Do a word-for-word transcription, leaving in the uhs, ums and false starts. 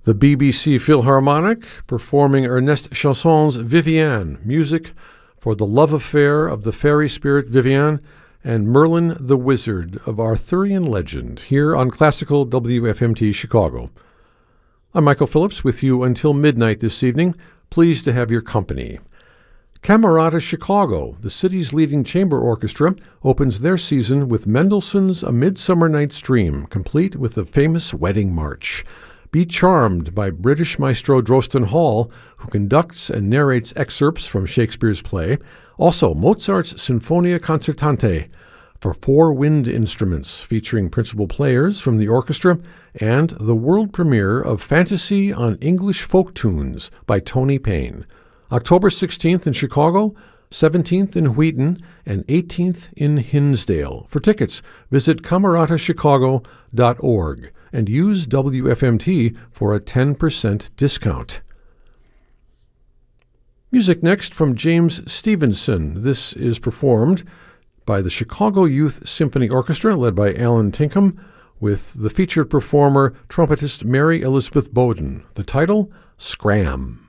The B B C Philharmonic performing Ernest Chanson's Viviane, music for the love affair of the fairy spirit Viviane and Merlin the Wizard of Arthurian legend, here on Classical W F M T Chicago. I'm Michael Phillips with you until midnight this evening, pleased to have your company. Camerata Chicago, the city's leading chamber orchestra, opens their season with Mendelssohn's A Midsummer Night's Dream, complete with the famous Wedding March. Be Charmed by British maestro Drosten Hall, who conducts and narrates excerpts from Shakespeare's play. Also, Mozart's Sinfonia Concertante for four wind instruments, featuring principal players from the orchestra, and the world premiere of Fantasy on English Folk Tunes by Tony Payne. October sixteenth in Chicago, seventeenth in Wheaton, and eighteenth in Hinsdale. For tickets, visit camerata chicago dot org and use W F M T for a ten percent discount. Music next from James Stevenson. This is performed by the Chicago Youth Symphony Orchestra, led by Alan Tinkham, with the featured performer, trumpetist Mary Elizabeth Bowden. The title, Scram.